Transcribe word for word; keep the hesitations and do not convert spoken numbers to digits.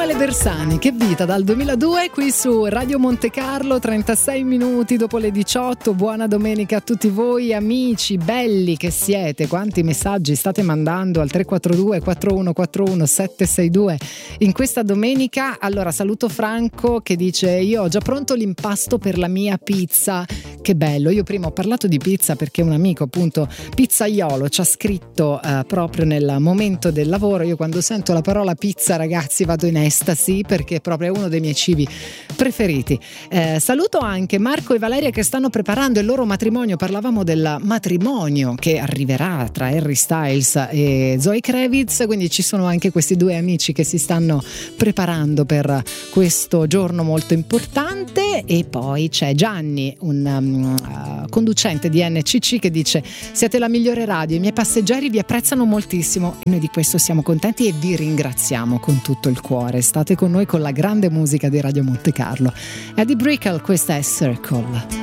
Emanuele Bersani, che vita, dal duemiladue qui su Radio Monte Carlo, trentasei minuti dopo le diciotto. Buona domenica a tutti voi amici belli che siete. Quanti messaggi state mandando al tre quattro due quattro uno quattro uno sette sei due in questa domenica. Allora saluto Franco che dice: io ho già pronto l'impasto per la mia pizza. Che bello, io prima ho parlato di pizza perché un amico appunto pizzaiolo ci ha scritto eh, proprio nel momento del lavoro. Io quando sento la parola pizza, ragazzi, vado in estasi perché è proprio uno dei miei cibi preferiti. Eh, saluto anche Marco e Valeria che stanno preparando il loro matrimonio. Parlavamo del matrimonio che arriverà tra Harry Styles e Zoe Kravitz, quindi ci sono anche questi due amici che si stanno preparando per questo giorno molto importante. E poi c'è Gianni, un um, uh, conducente di N C C, che dice: siete la migliore radio, i miei passeggeri vi apprezzano moltissimo e noi di questo siamo contenti e vi ringraziamo con tutto il cuore. State con noi con la grande musica di Radio Monte Carlo. Eddie Brickell, questa è Circle.